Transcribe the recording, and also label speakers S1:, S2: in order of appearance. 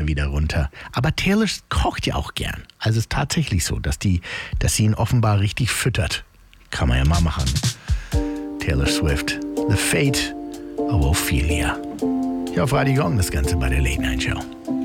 S1: dann wieder runter. Aber Taylor kocht ja auch gern. Also es ist tatsächlich so, dass sie ihn offenbar richtig füttert. Kann man ja mal machen. Taylor Swift, The Fate of Ophelia. Ja, auf Radio Gong das Ganze bei der Late Night Show.